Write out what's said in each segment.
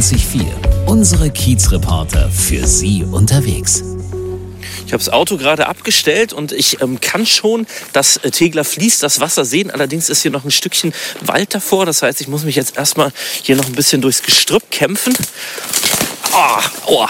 91.4. Unsere Kiezreporter für Sie unterwegs. Ich habe das Auto gerade abgestellt und ich kann schon das Tegeler Fließ, das Wasser sehen. Allerdings ist hier noch ein Stückchen Wald davor. Das heißt, ich muss mich jetzt erstmal hier noch ein bisschen durchs Gestrüpp kämpfen. Oh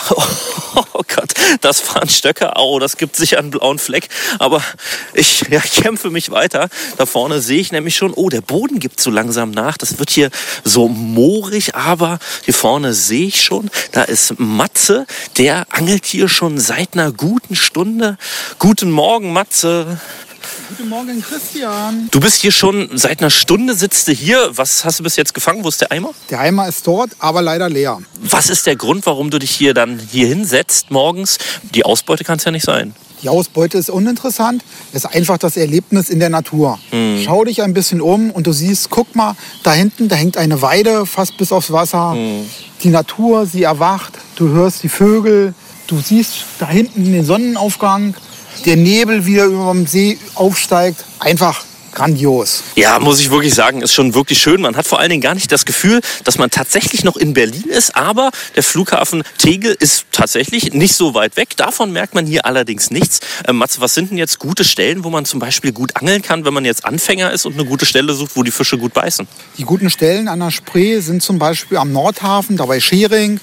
Gott, das waren Stöcke. Das gibt sicher einen blauen Fleck. Aber ich kämpfe mich weiter. Da vorne sehe ich nämlich schon, der Boden gibt so langsam nach. Das wird hier so moorig, aber hier vorne sehe ich schon, da ist Matze. Der angelt hier schon seit einer guten Stunde. Guten Morgen, Matze. Guten Morgen, Christian. Du bist hier schon seit einer Stunde, sitzt du hier. Was hast du bis jetzt gefangen? Wo ist der Eimer? Der Eimer ist dort, aber leider leer. Was ist der Grund, warum du dich hier hinsetzt morgens? Die Ausbeute kann es ja nicht sein. Die Ausbeute ist uninteressant. Es ist einfach das Erlebnis in der Natur. Schau dich ein bisschen um und du siehst, guck mal, da hinten, da hängt eine Weide fast bis aufs Wasser. Die Natur, sie erwacht. Du hörst die Vögel. Du siehst da hinten den Sonnenaufgang. Der Nebel wieder über dem See aufsteigt. Einfach grandios. Ja, muss ich wirklich sagen, ist schon wirklich schön. Man hat vor allen Dingen gar nicht das Gefühl, dass man tatsächlich noch in Berlin ist. Aber der Flughafen Tegel ist tatsächlich nicht so weit weg. Davon merkt man hier allerdings nichts. Matze, was sind denn jetzt gute Stellen, wo man zum Beispiel gut angeln kann, wenn man jetzt Anfänger ist und eine gute Stelle sucht, wo die Fische gut beißen? Die guten Stellen an der Spree sind zum Beispiel am Nordhafen, da bei Schering,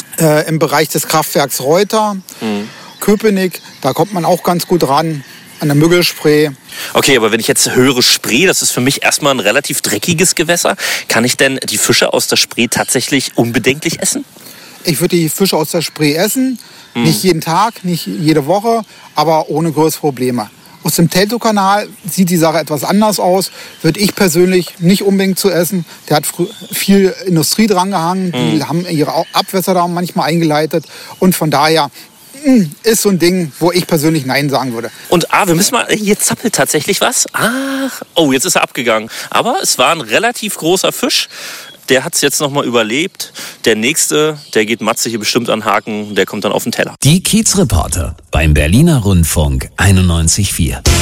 im Bereich des Kraftwerks Reuter. Köpenick, da kommt man auch ganz gut ran, an der Müggelspree. Okay, aber wenn ich jetzt höre Spree, das ist für mich erstmal ein relativ dreckiges Gewässer. Kann ich denn die Fische aus der Spree tatsächlich unbedenklich essen? Ich würde die Fische aus der Spree essen, nicht jeden Tag, nicht jede Woche, aber ohne größere Probleme. Aus dem Teltow-Kanal sieht die Sache etwas anders aus. Würde ich persönlich nicht unbedingt zu essen. Der hat viel Industrie dran gehangen. Die haben ihre Abwässer da manchmal eingeleitet. Und von daher ist so ein Ding, wo ich persönlich Nein sagen würde. Und wir müssen mal, hier zappelt tatsächlich was. Jetzt ist er abgegangen. Aber es war ein relativ großer Fisch. Der hat es jetzt noch mal überlebt. Der nächste, der geht Matze hier bestimmt an den Haken. Der kommt dann auf den Teller. Die Kiezreporter beim Berliner Rundfunk 91.4.